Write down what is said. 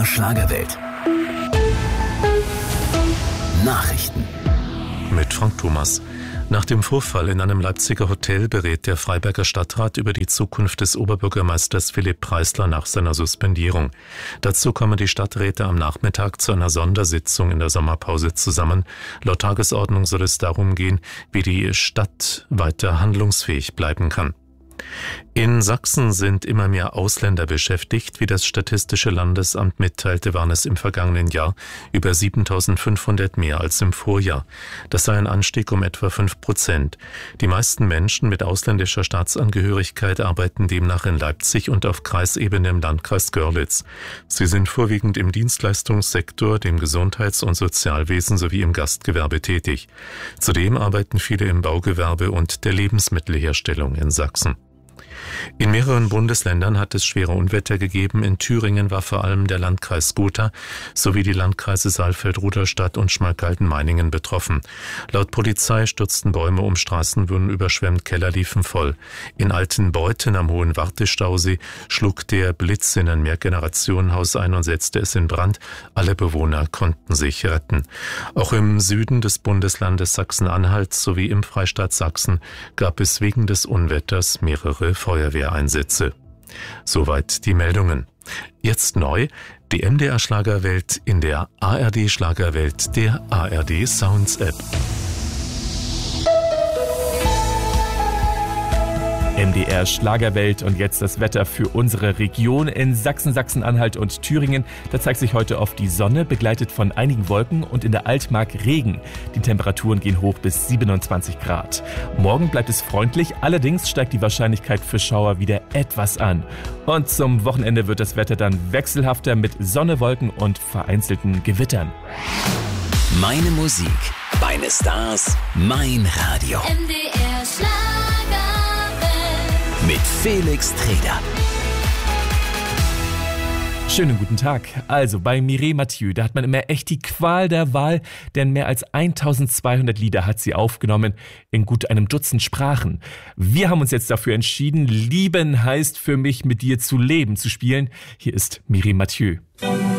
Schlagerwelt. Nachrichten. Mit Frank Thomas. Nach dem Vorfall in einem Leipziger Hotel berät der Freiberger Stadtrat über die Zukunft des Oberbürgermeisters Philipp Preisler nach seiner Suspendierung. Dazu kommen die Stadträte am Nachmittag zu einer Sondersitzung in der Sommerpause zusammen. Laut Tagesordnung soll es darum gehen, wie die Stadt weiter handlungsfähig bleiben kann. In Sachsen sind immer mehr Ausländer beschäftigt. Wie das Statistische Landesamt mitteilte, waren es im vergangenen Jahr über 7.500 mehr als im Vorjahr. Das sei ein Anstieg um etwa 5%. Die meisten Menschen mit ausländischer Staatsangehörigkeit arbeiten demnach in Leipzig und auf Kreisebene im Landkreis Görlitz. Sie sind vorwiegend im Dienstleistungssektor, dem Gesundheits- und Sozialwesen sowie im Gastgewerbe tätig. Zudem arbeiten viele im Baugewerbe und der Lebensmittelherstellung in Sachsen. In mehreren Bundesländern hat es schwere Unwetter gegeben. In Thüringen war vor allem der Landkreis Gotha sowie die Landkreise Saalfeld-Rudolstadt und Schmalkalden-Meiningen betroffen. Laut Polizei stürzten Bäume um, Straßen wurden überschwemmt, Keller liefen voll. In Altenbeuthen am Hohen Wartestausee schlug der Blitz in ein Mehrgenerationenhaus ein und setzte es in Brand. Alle Bewohner konnten sich retten. Auch im Süden des Bundeslandes Sachsen-Anhalt sowie im Freistaat Sachsen gab es wegen des Unwetters mehrere Feuerwehreinsätze. Soweit die Meldungen. Jetzt neu, die MDR Schlagerwelt in der ARD Schlagerwelt der ARD Sounds App. MDR Schlagerwelt und jetzt das Wetter für unsere Region in Sachsen, Sachsen-Anhalt und Thüringen. Da zeigt sich heute oft die Sonne, begleitet von einigen Wolken und in der Altmark Regen. Die Temperaturen gehen hoch bis 27 Grad. Morgen bleibt es freundlich, allerdings steigt die Wahrscheinlichkeit für Schauer wieder etwas an. Und zum Wochenende wird das Wetter dann wechselhafter mit Sonne, Wolken und vereinzelten Gewittern. Meine Musik, meine Stars, mein Radio. MDR Schlagerwelt. Mit Felix Treder. Schönen guten Tag. Also bei Mireille Mathieu, da hat man immer echt die Qual der Wahl, denn mehr als 1200 Lieder hat sie aufgenommen in gut einem Dutzend Sprachen. Wir haben uns jetzt dafür entschieden, Lieben heißt für mich, mit dir zu leben, zu spielen. Hier ist Mireille Mathieu.